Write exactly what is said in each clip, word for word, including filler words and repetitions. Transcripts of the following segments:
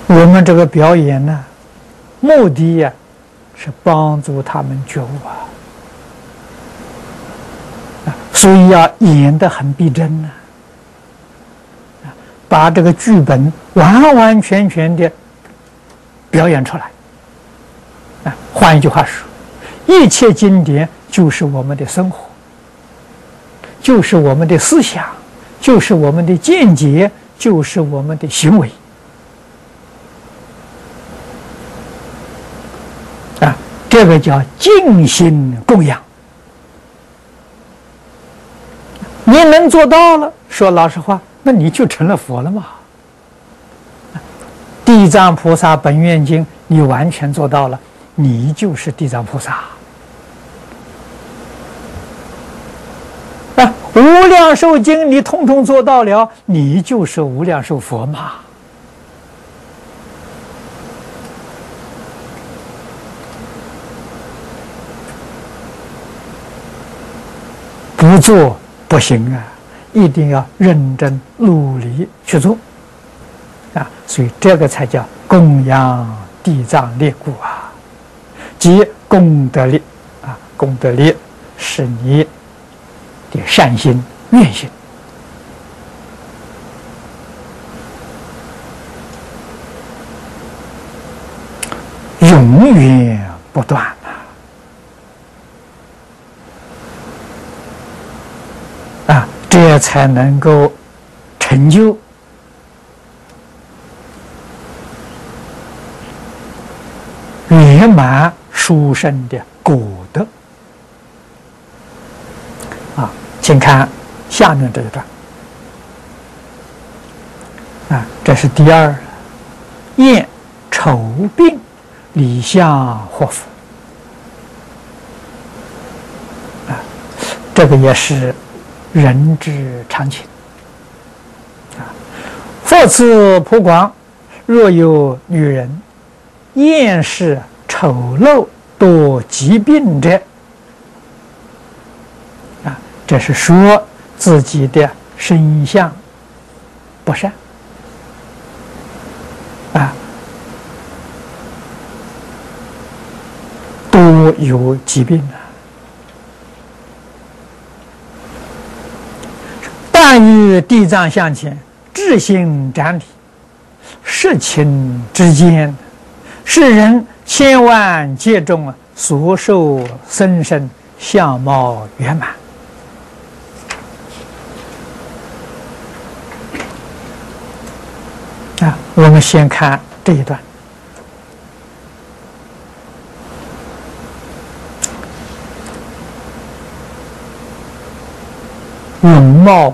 我们这个表演呢，目的呀、啊、是帮助他们觉悟啊，所以要演得很逼真呢、啊，把这个剧本完完全全的表演出来。啊，换一句话说，一切经典就是我们的生活，就是我们的思想，就是我们的见解，就是我们的行为。啊，这个叫尽心供养。你能做到了，说老实话，那你就成了佛了嘛。地藏菩萨本愿经，你完全做到了，你就是地藏菩萨。啊，无量寿经你统统做到了，你就是无量寿佛嘛。不做不行啊，一定要认真努力去做啊！所以这个才叫供养地藏列故啊，即功德力啊，功德力是你的善心愿心，永远不断啊！啊，这才能够成就圆满殊胜的果德啊！请看下面这一段啊，这是第二，厌丑病理相祸福啊，这个也是人之常情啊。复次普广，若有女人厌世丑陋多疾病者啊，这是说自己的身相不善啊，多有疾病啊。但于地藏像前，至心瞻礼，视情之间，世人千万劫中所受生生相貌圆满。啊，我们先看这一段。容貌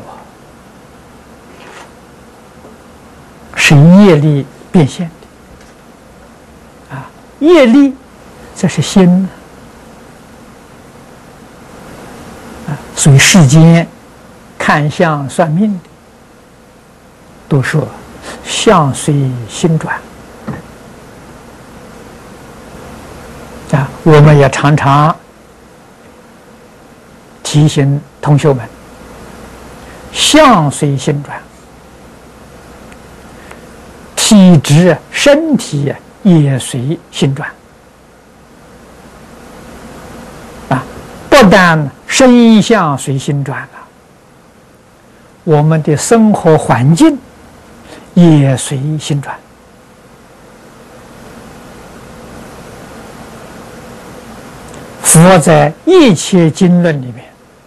是业力变现的啊，业力这是心啊，所以世间看相算命的都说相随心转啊，我们也常常提醒同学们，相随心转，体质身体也随心转啊！不但身相随心转了，我们的生活环境也随心转。佛在一切经论里面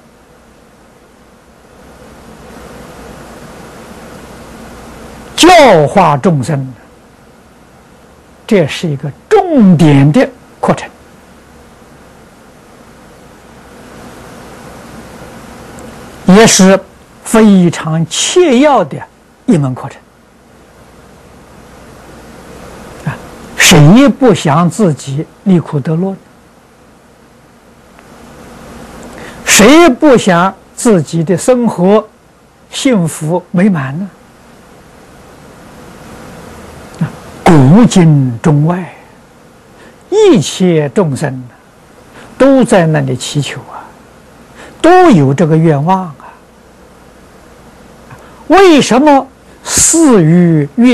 教化众生，这是一个重点的课程，也是非常切要的一门课程啊！谁不想自己离苦得乐？谁不想自己的生活幸福美满呢？古今中外，一切众生都在那里祈求啊，都有这个愿望啊。为什么事与愿